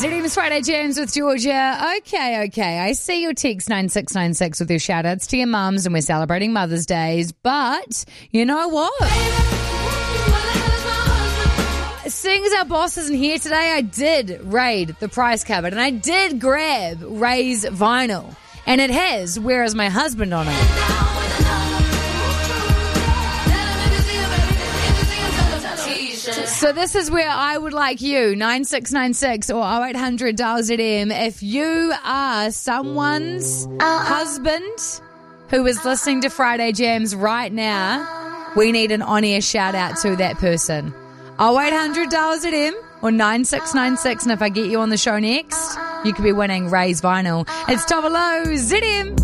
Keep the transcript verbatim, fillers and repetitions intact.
Z M's Friday Jams with Georgia. Okay, okay. I see your text nine six nine six with your shout-outs to your mums, and we're celebrating Mother's Days. But you know what? Seeing as our boss isn't here today, I did raid the price cupboard and I did grab Ray's vinyl. And it has Where Is My Husband on it. So this is where I would like you, nine six nine six or oh eight hundred dial Z M, if you are someone's husband who is listening to Friday Jams right now, we need an on-air shout-out to that person. oh eight hundred dial Z M or nine six nine six, and if I get you on the show next, you could be winning Ray's vinyl. It's Top of Low, Z M.